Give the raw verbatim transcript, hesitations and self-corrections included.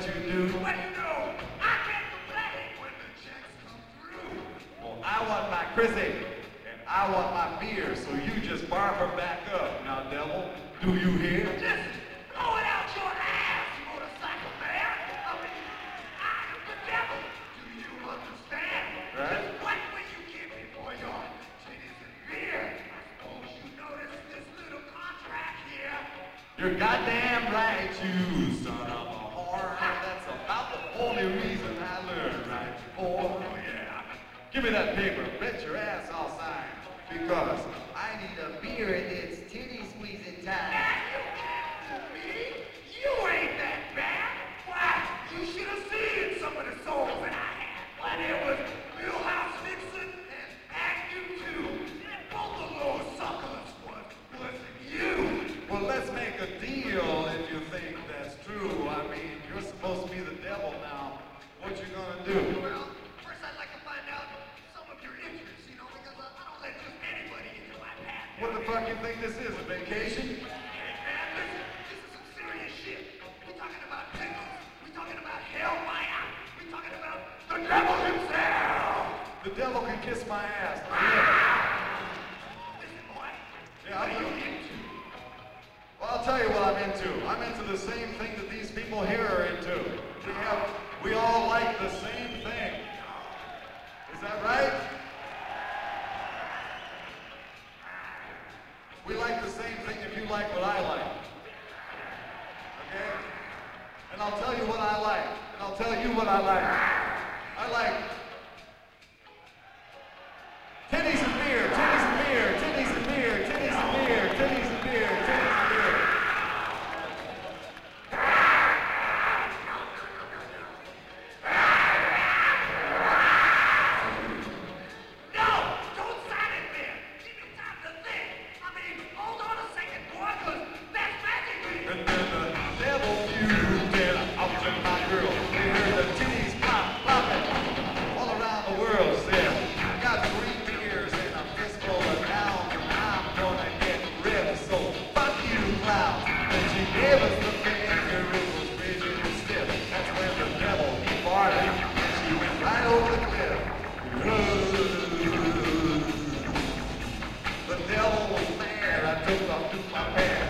you do. What do you do? I can't complain when the checks come through. Well, I want my Chrissy, and I want my beer, so you just bar her back up. Now, devil, do you hear? Listen, blow it out your ass, motorcycle man. I mean, I am the devil. Do you understand? Right. Just what will you give me for your titties and beer? I suppose you noticed this little contract here. You're goddamn right, you son of a whore. That's about the only reason I learned right before. Oh, yeah. Give me that paper. Bet your ass I'll sign. Because I need a beer and it's titty squeezing time. Man, you can't fool me. You ain't that bad. Why, you should have seen some of the souls that I had. Why, there was Millhouse Nixon and Agnew too. And both of those suckers was, wasn't you. Well, let's make a deal if you think that's true. I mean, you're supposed to be the devil now. What you gonna do? Well, first I'd like to find out some of your interests, you know, because I, I don't let just anybody into my path. What the fuck you think this is, a vacation? Hey, man, listen, this is some serious shit. We're talking about pickles. We're talking about hellfire. We're talking about the devil himself. The devil can kiss my ass. Listen, boy, Yeah, what are you I'm- into? Well, I'll tell you what I'm into. I'm into the same thing that these people here are into. We have, we all like the same thing. Is that right? We like the same thing if you like what I like. Okay? And I'll tell you what I like. And I'll tell you what I like. I like